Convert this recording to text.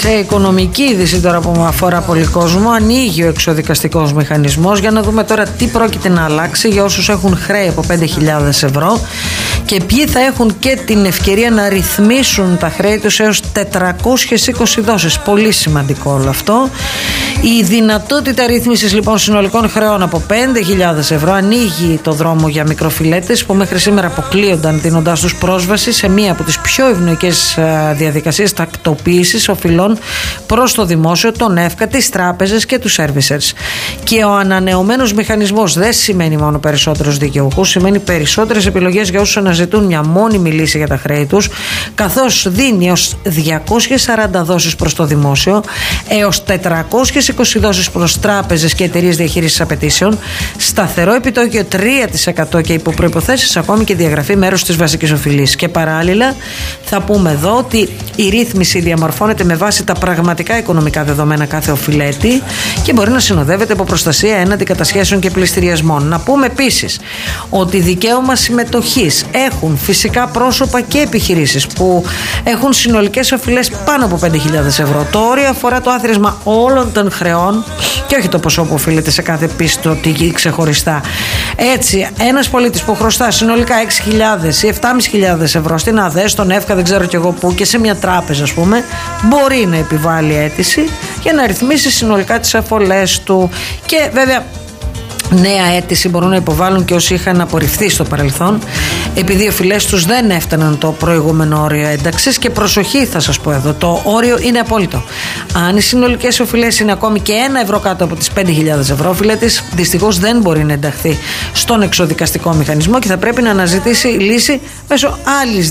Σε οικονομική είδηση τώρα που αφορά πολύ κόσμο, ανοίγει ο εξωδικαστικός μηχανισμός για να δούμε τώρα τι πρόκειται να αλλάξει για όσους έχουν χρέη από 5.000 ευρώ και ποιοι θα έχουν και την ευκαιρία να ρυθμίσουν τα χρέη τους έως 420 δόσεις. Πολύ σημαντικό όλο αυτό. Η δυνατότητα ρύθμισης λοιπόν συνολικών χρεών από 5.000 ευρώ ανοίγει το δρόμο για μικροφιλέτες που μέχρι σήμερα αποκλείονταν, δίνοντάς τους πρόσβαση σε μία από τις πιο ευνοϊκές διαδικασίες τακτοποίησης οφειλών προς το δημόσιο, τον ΕΦΚΑ, τις τράπεζες και τους servicers. Και ο ανανεωμένος μηχανισμός δεν σημαίνει μόνο περισσότερους δικαιούχους, σημαίνει περισσότερες επιλογές για όσους αναζητούν μια μόνιμη λύση για τα χρέη τους, καθώς δίνει έως 240 δόσεις προς το δημόσιο, έως 420 δόσεις προς τράπεζες και εταιρείες διαχείρισης απαιτήσεων, σταθερό επιτόκιο 3% και υπό προϋποθέσεις ακόμη και διαγραφή μέρους της βασικής οφειλής. Και παράλληλα θα πούμε εδώ ότι η ρύθμιση διαμορφώνεται με βάση τα πραγματικά οικονομικά δεδομένα κάθε οφειλέτη και μπορεί να συνοδεύεται από προστασία έναντι κατασχέσεων και πληστηριασμών. Να πούμε επίσης ότι δικαίωμα συμμετοχής έχουν φυσικά πρόσωπα και επιχειρήσεις που έχουν συνολικές οφειλές πάνω από 5.000 ευρώ. Το όριο αφορά το άθροισμα όλων των χρεών και όχι το ποσό που οφείλεται σε κάθε πίστοτη ξεχωριστά. Έτσι, ένας πολίτης που χρωστά συνολικά 6.000 ή 7.500 ευρώ στην ΑΔΕ, στον ΕΦΚΑ, δεν ξέρω κι εγώ πού, και σε μια τράπεζα, ας πούμε, μπορεί να επιβάλλει αίτηση για να ρυθμίσει συνολικά τις αφολές του. Και βέβαια, νέα αίτηση μπορούν να υποβάλουν και όσοι είχαν απορριφθεί στο παρελθόν, επειδή οι οφειλές τους δεν έφταναν το προηγούμενο όριο ένταξης. Και προσοχή, θα σας πω εδώ, το όριο είναι απόλυτο. Αν οι συνολικές οφειλές είναι ακόμη και 1 ευρώ κάτω από τις 5.000 ευρώ, οφειλέτης δυστυχώς δεν μπορεί να ενταχθεί στον εξωδικαστικό μηχανισμό και θα πρέπει να αναζητήσει λύση μέσω άλλης